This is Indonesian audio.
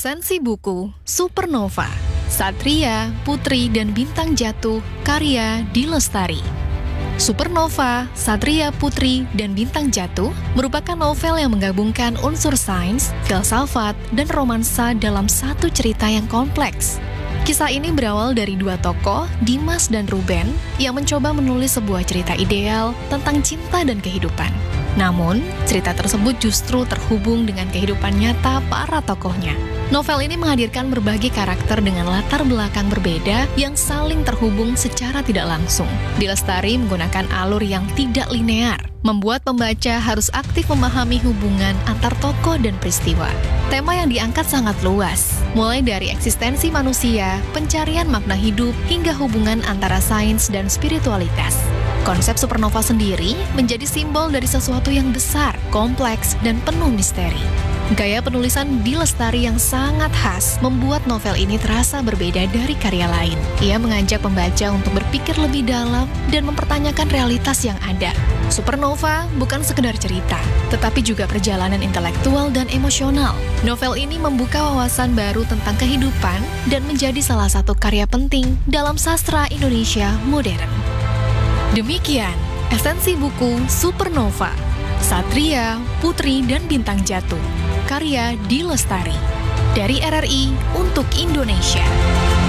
Esensi buku Supernova, Satria, Putri, dan Bintang Jatuh, karya D. Lestari. Supernova, Satria, Putri, dan Bintang Jatuh merupakan novel yang menggabungkan unsur sains, filsafat, dan romansa dalam satu cerita yang kompleks. Kisah ini berawal dari dua tokoh, Dimas dan Ruben, yang mencoba menulis sebuah cerita ideal tentang cinta dan kehidupan. Namun, cerita tersebut justru terhubung dengan kehidupan nyata para tokohnya. Novel ini menghadirkan berbagai karakter dengan latar belakang berbeda yang saling terhubung secara tidak langsung. D. Lestari menggunakan alur yang tidak linear, membuat pembaca harus aktif memahami hubungan antar tokoh dan peristiwa. Tema yang diangkat sangat luas, mulai dari eksistensi manusia, pencarian makna hidup, hingga hubungan antara sains dan spiritualitas. Konsep Supernova sendiri menjadi simbol dari sesuatu yang besar, kompleks, dan penuh misteri. Gaya penulisan D. Lestari yang sangat khas membuat novel ini terasa berbeda dari karya lain. Ia mengajak pembaca untuk berpikir lebih dalam dan mempertanyakan realitas yang ada. Supernova bukan sekedar cerita, tetapi juga perjalanan intelektual dan emosional. Novel ini membuka wawasan baru tentang kehidupan dan menjadi salah satu karya penting dalam sastra Indonesia modern. Demikian, esensi buku Supernova, Satria, Putri, dan Bintang Jatuh, karya D. Lestari, dari RRI untuk Indonesia.